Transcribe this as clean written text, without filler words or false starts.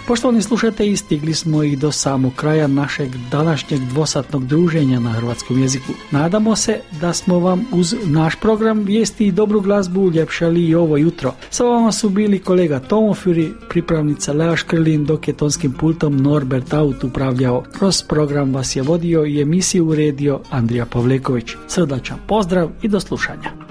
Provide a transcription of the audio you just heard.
Poštovani slušatelji, stigli smo i do samog kraja našeg današnjeg dvosatnog druženja na hrvatskom jeziku. Nadamo se da smo vam uz naš program vijesti i dobru glazbu uljepšali i ovo jutro. Sa vama su bili kolega Tomo Furi, pripravnica Lea Škrlin, dok je tonskim pultom Norbert Aut upravljao. Kroz program vas je vodio i emisiju uredio Andrija Pavleković. Srdačan pozdrav i do slušanja.